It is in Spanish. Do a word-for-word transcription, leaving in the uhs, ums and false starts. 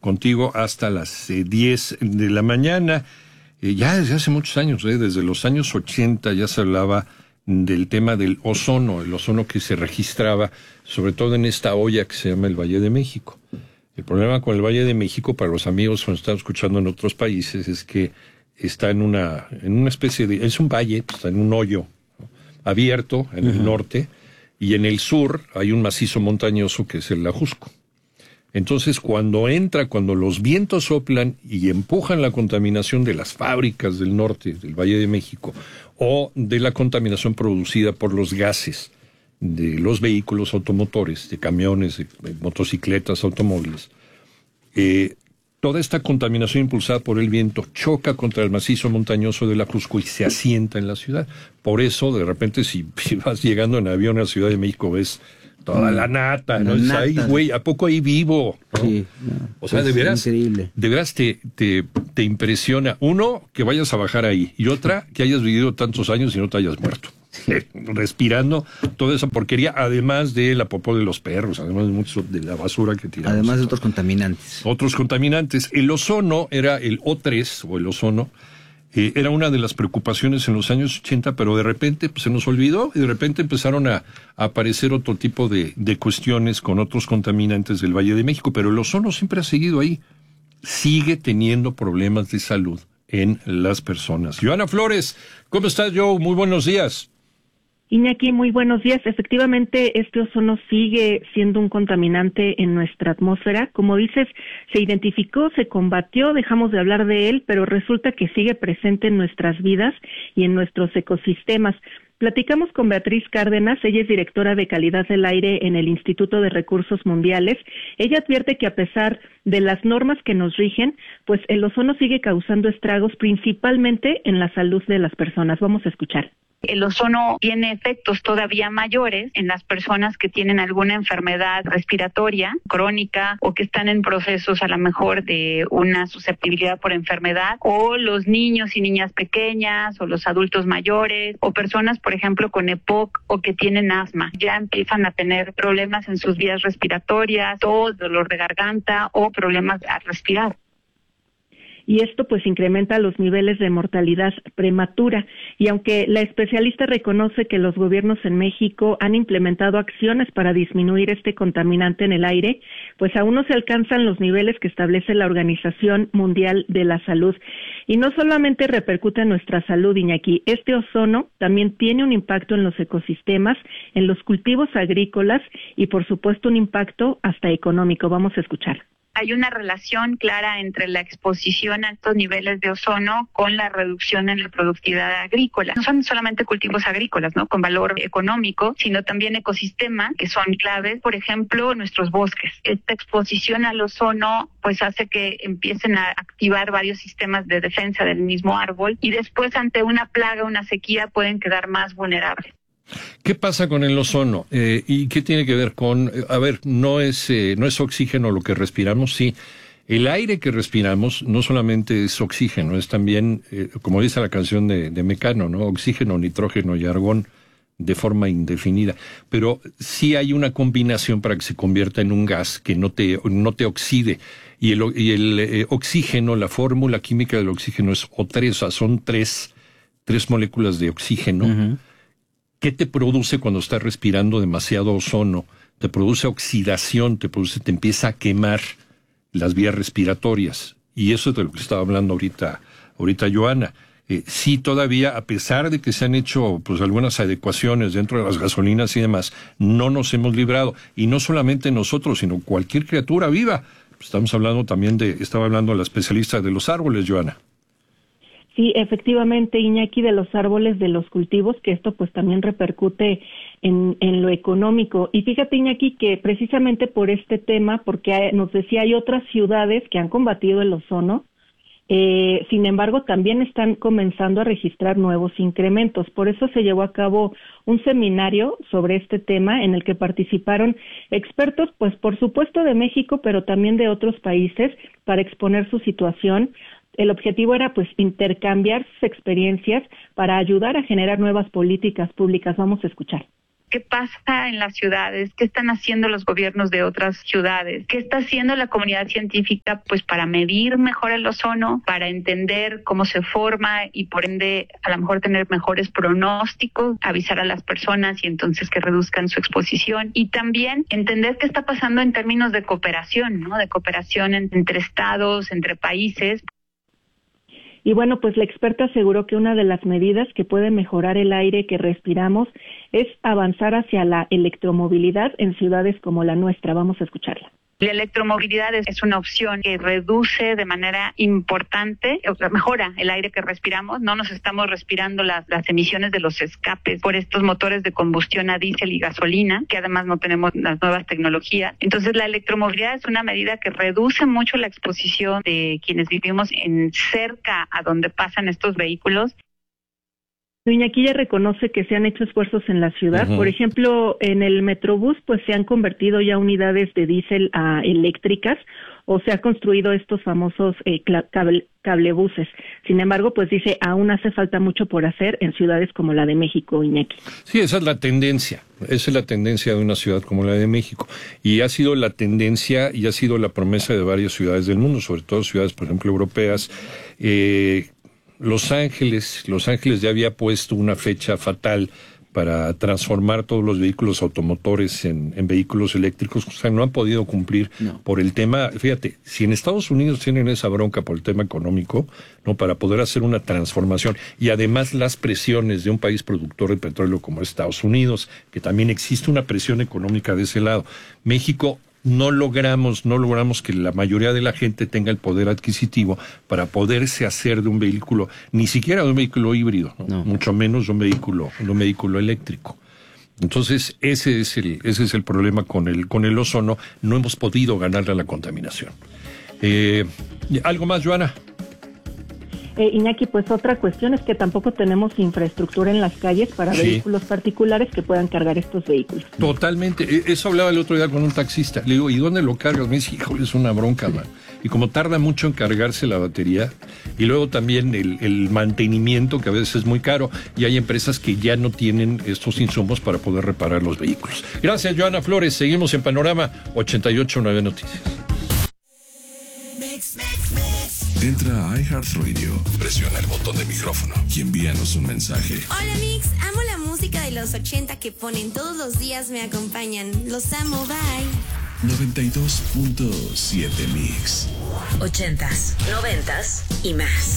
contigo hasta las eh, diez de la mañana. Eh, ya desde hace muchos años, eh, desde los años ochenta ya se hablaba del tema del ozono, el ozono que se registraba, sobre todo en esta olla que se llama el Valle de México. El problema con el Valle de México, para los amigos que nos están escuchando en otros países, es que está en una, en una especie de, es un valle, está en un hoyo, ¿no?, abierto en uh-huh. el norte, y en el sur hay un macizo montañoso que es el Ajusco. Entonces, cuando entra, cuando los vientos soplan y empujan la contaminación de las fábricas del norte, del Valle de México, o de la contaminación producida por los gases de los vehículos automotores, de camiones, de, de motocicletas, automóviles, eh, toda esta contaminación impulsada por el viento choca contra el macizo montañoso del Ajusco y se asienta en la ciudad. Por eso, de repente, si, si vas llegando en avión a la Ciudad de México, ves toda la nata, ¿no? Es ahí, güey, ¿a poco ahí vivo? ¿No? Sí, no, o sea, de veras, increíble. De veras te, te, te impresiona, uno, que vayas a bajar ahí, y otra, que hayas vivido tantos años y no te hayas muerto. Respirando toda esa porquería, además de la popó de los perros, además de mucho de la basura que tiramos. Además de otros contaminantes. Otros contaminantes. El ozono era el O tres, o el ozono, eh, era una de las preocupaciones en los años ochenta, pero de repente pues, se nos olvidó y de repente empezaron a, a aparecer otro tipo de, de cuestiones con otros contaminantes del Valle de México, pero el ozono siempre ha seguido ahí. Sigue teniendo problemas de salud en las personas. Joana Flores, ¿cómo estás, Joe? Muy buenos días. Iñaki, muy buenos días. Efectivamente, este ozono sigue siendo un contaminante en nuestra atmósfera. Como dices, se identificó, se combatió, dejamos de hablar de él, pero resulta que sigue presente en nuestras vidas y en nuestros ecosistemas. Platicamos con Beatriz Cárdenas, ella es directora de calidad del aire en el Instituto de Recursos Mundiales. Ella advierte que a pesar de las normas que nos rigen, pues el ozono sigue causando estragos principalmente en la salud de las personas. Vamos a escuchar. El ozono tiene efectos todavía mayores en las personas que tienen alguna enfermedad respiratoria crónica o que están en procesos a lo mejor de una susceptibilidad por enfermedad, o los niños y niñas pequeñas o los adultos mayores o personas, por ejemplo, con E P O C o que tienen asma. Ya empiezan a tener problemas en sus vías respiratorias, tos, dolor de garganta o problemas al respirar. Y esto pues incrementa los niveles de mortalidad prematura. Y aunque la especialista reconoce que los gobiernos en México han implementado acciones para disminuir este contaminante en el aire, pues aún no se alcanzan los niveles que establece la Organización Mundial de la Salud. Y no solamente repercute en nuestra salud, Iñaki, este ozono también tiene un impacto en los ecosistemas, en los cultivos agrícolas y por supuesto un impacto hasta económico. Vamos a escuchar. Hay una relación clara entre la exposición a estos niveles de ozono con la reducción en la productividad agrícola. No son solamente cultivos agrícolas, ¿no?, con valor económico, sino también ecosistemas que son claves, por ejemplo, nuestros bosques. Esta exposición al ozono pues hace que empiecen a activar varios sistemas de defensa del mismo árbol y después ante una plaga, una sequía, pueden quedar más vulnerables. ¿Qué pasa con el ozono? Eh, ¿Y qué tiene que ver con, a ver, no es, eh, no es oxígeno lo que respiramos? Sí, el aire que respiramos no solamente es oxígeno, es también, eh, como dice la canción de, de Mecano, ¿no? Oxígeno, nitrógeno y argón de forma indefinida. Pero sí hay una combinación para que se convierta en un gas que no te, no te oxide. Y el, y el eh, oxígeno, la fórmula química del oxígeno es O tres, o sea, son tres, tres moléculas de oxígeno. Uh-huh. ¿Qué te produce cuando estás respirando demasiado ozono? Te produce oxidación, te produce, te empieza a quemar las vías respiratorias. Y eso es de lo que estaba hablando ahorita, ahorita Joana. Eh, sí, todavía, a pesar de que se han hecho pues algunas adecuaciones dentro de las gasolinas y demás, no nos hemos librado. Y no solamente nosotros, sino cualquier criatura viva. Estamos hablando también de, estaba hablando la especialista de los árboles, Joana. Sí, efectivamente, Iñaki, de los árboles, de los cultivos, que esto pues también repercute en, en lo económico. Y fíjate, Iñaki, que precisamente por este tema, porque hay, nos decía, hay otras ciudades que han combatido el ozono, eh, sin embargo, también están comenzando a registrar nuevos incrementos. Por eso se llevó a cabo un seminario sobre este tema en el que participaron expertos, pues por supuesto de México, pero también de otros países, para exponer su situación. El objetivo era pues intercambiar sus experiencias para ayudar a generar nuevas políticas públicas. Vamos a escuchar. qué pasa en las ciudades, qué están haciendo los gobiernos de otras ciudades, qué está haciendo la comunidad científica pues para medir mejor el ozono, para entender cómo se forma y por ende a lo mejor tener mejores pronósticos, avisar a las personas y entonces que reduzcan su exposición, y también entender qué está pasando en términos de cooperación, ¿no? De cooperación entre estados, entre países. Y bueno, pues la experta aseguró que una de las medidas que puede mejorar el aire que respiramos es avanzar hacia la electromovilidad en ciudades como la nuestra. Vamos a escucharla. La electromovilidad es una opción que reduce de manera importante, o sea, mejora el aire que respiramos. No nos estamos respirando las, las emisiones de los escapes por estos motores de combustión a diésel y gasolina, que además no tenemos las nuevas tecnologías. Entonces, la electromovilidad es una medida que reduce mucho la exposición de quienes vivimos en cerca a donde pasan estos vehículos. Iñaki ya reconoce que se han hecho esfuerzos en la ciudad. Uh-huh. Por ejemplo, en el Metrobús pues se han convertido ya unidades de diésel a eléctricas, o se ha construido estos famosos eh, cable, cablebuses. Sin embargo, pues dice, aún hace falta mucho por hacer en ciudades como la de México, Iñaki. Sí, esa es la tendencia. Esa es la tendencia de una ciudad como la de México. Y ha sido la tendencia y ha sido la promesa de varias ciudades del mundo, sobre todo ciudades, por ejemplo, europeas. Eh, Los Ángeles, Los Ángeles ya había puesto una fecha fatal para transformar todos los vehículos automotores en, en vehículos eléctricos. O sea, no han podido cumplir no. por el tema. Fíjate, si en Estados Unidos tienen esa bronca por el tema económico, no, para poder hacer una transformación, y además las presiones de un país productor de petróleo como Estados Unidos, que también existe una presión económica de ese lado. México no logramos, no logramos que la mayoría de la gente tenga el poder adquisitivo para poderse hacer de un vehículo, ni siquiera de un vehículo híbrido, ¿no? No. mucho menos de un vehículo, de un vehículo eléctrico. Entonces, ese es el, ese es el problema con el, con el ozono. No hemos podido ganarle a la contaminación. Eh, ¿Algo más, Joana? Eh, Iñaki, pues otra cuestión es que tampoco tenemos infraestructura en las calles para sí. vehículos particulares que puedan cargar estos vehículos. Totalmente. Eso hablaba el otro día con un taxista. Le digo, ¿y dónde lo cargas? Me dice, híjole, es una bronca, man. Y como tarda mucho en cargarse la batería, y luego también el, el mantenimiento, que a veces es muy caro, y hay empresas que ya no tienen estos insumos para poder reparar los vehículos. Gracias, Joana Flores. Seguimos en Panorama ochenta y ocho nueve Noticias. Entra a iHeartRadio, presiona el botón de micrófono y envíanos un mensaje. Hola Mix, amo la música de los ochenta que ponen todos los días, me acompañan. Los amo, bye. noventa y dos punto siete Mix. Ochentas, noventas y más.